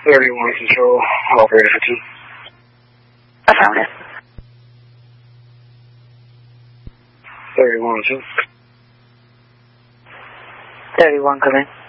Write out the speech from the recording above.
31 Control, operator for 2. Affirmative. 31 2. 31, come in.